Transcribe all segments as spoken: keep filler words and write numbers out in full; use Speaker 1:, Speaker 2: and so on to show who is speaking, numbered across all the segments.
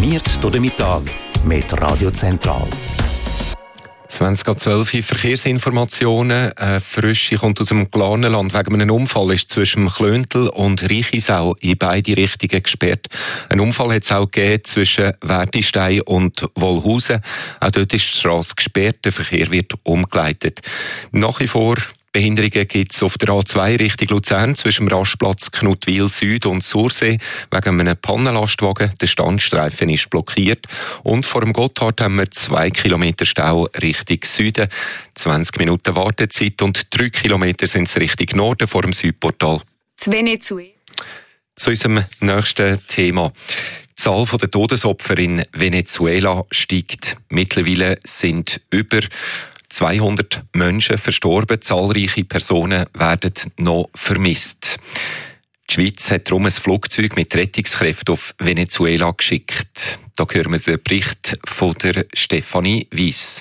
Speaker 1: Informiert durch den Mittag mit Radio Zentral.
Speaker 2: zwanzig ab zwölf Verkehrsinformationen. Eine Frische kommt aus dem Glarnerland. Wegen einem Unfall ist zwischen Klöntel und Reichisau in beide Richtungen gesperrt. Ein Unfall hat es auch gegeben zwischen Wertistein und Wollhausen. Auch dort ist die Strasse gesperrt. Der Verkehr wird umgeleitet. Nach wie vor Behinderungen gibt es auf der A zwei Richtung Luzern zwischen dem Rastplatz Knutwil Süd und Sursee wegen einem Pannenlastwagen. Der Standstreifen ist blockiert. Und vor dem Gotthard haben wir zwei Kilometer Stau Richtung Süden. zwanzig Minuten Wartezeit und drei Kilometer sind es Richtung Norden vor dem Südportal.
Speaker 3: Zu Venezuela.
Speaker 2: Zu unserem nächsten Thema. Die Zahl der Todesopfer in Venezuela steigt. Mittlerweile sind über zweihundert Menschen verstorben, zahlreiche Personen werden noch vermisst. Die Schweiz hat darum ein Flugzeug mit Rettungskräften auf Venezuela geschickt. Da hören wir den Bericht von der Stefanie Weiss.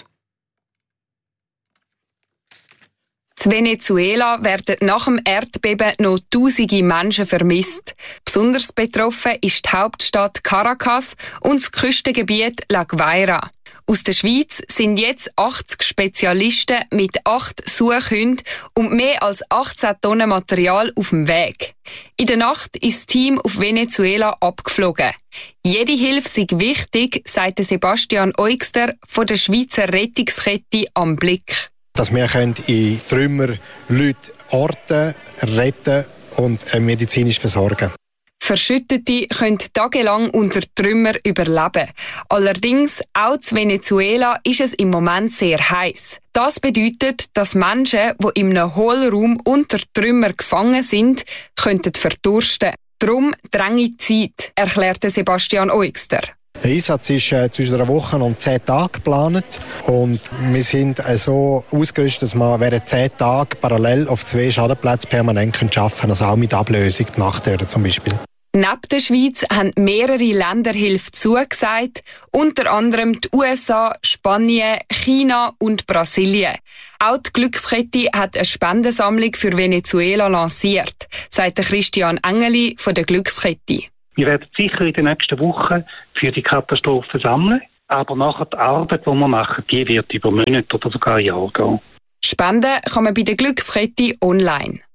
Speaker 3: In Venezuela werden nach dem Erdbeben noch tausende Menschen vermisst. Besonders betroffen ist die Hauptstadt Caracas und das Küstengebiet La Guaira. Aus der Schweiz sind jetzt achtzig Spezialisten mit acht Suchhunden und mehr als achtzehn Tonnen Material auf dem Weg. In der Nacht ist das Team auf Venezuela abgeflogen. Jede Hilfe sei wichtig, sagte Sebastian Eugster von der Schweizer Rettungskette «Am Blick».
Speaker 4: Dass wir in Trümmer Leute orten, retten und medizinisch versorgen.
Speaker 3: Verschüttete können tagelang unter Trümmer überleben. Allerdings, auch in Venezuela ist es im Moment sehr heiß. Das bedeutet, dass Menschen, die in einem Hohlraum unter Trümmer gefangen sind, könnten verdursten. Darum dränge die Zeit, erklärte Sebastian Eugster.
Speaker 4: Der Einsatz ist äh, zwischen einer Woche und zehn Tagen geplant. Und wir sind äh, so ausgerüstet, dass wir während zehn Tagen parallel auf zwei Schadenplätzen permanent arbeiten können. Also auch mit Ablösung, die Nacht zum Beispiel.
Speaker 3: Neben der Schweiz haben mehrere Länder Hilfe zugesagt, unter anderem die U S A, Spanien, China und Brasilien. Auch die Glückskette hat eine Spendensammlung für Venezuela lanciert, sagt Christian Engeli von der Glückskette.
Speaker 5: Wir werden sicher in den nächsten Wochen für die Katastrophe sammeln, aber nachher die Arbeit, die wir machen, die wird über Monate oder sogar Jahre gehen.
Speaker 3: Spenden kann man bei der Glückskette online.